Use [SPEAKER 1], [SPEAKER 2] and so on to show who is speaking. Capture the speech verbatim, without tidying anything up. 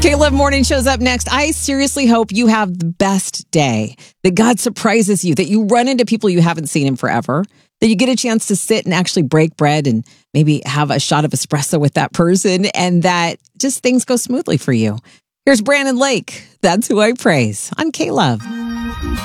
[SPEAKER 1] K-Love Morning shows up next. I seriously hope you have the best day, that God surprises you, that you run into people you haven't seen in forever, that you get a chance to sit and actually break bread and maybe have a shot of espresso with that person, and that just things go smoothly for you. Here's Brandon Lake. That's who I praise on K-Love.